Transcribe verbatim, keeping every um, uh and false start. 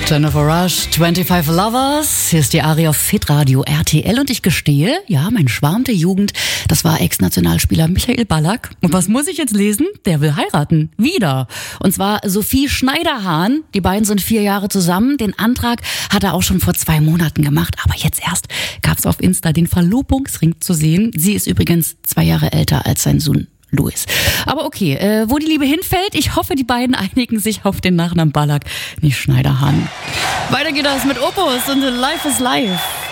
Jennifer Rush, fünfundzwanzig Lovers. Hier ist die Aria auf Hitradio R T L und ich gestehe, ja, mein Schwarm der Jugend, das war Ex-Nationalspieler Michael Ballack. Und was muss ich jetzt lesen? Der will heiraten. Wieder. Und zwar Sophie Schneiderhahn. Die beiden sind vier Jahre zusammen. Den Antrag hat er auch schon vor zwei Monaten gemacht. Aber jetzt erst gab es auf Insta den Verlobungsring zu sehen. Sie ist übrigens zwei Jahre älter als sein Sohn Louis. Aber okay, äh, wo die Liebe hinfällt, ich hoffe, die beiden einigen sich auf den Nachnamen Ballack, nicht Schneiderhahn. Weiter geht das mit Opus und Life is Life.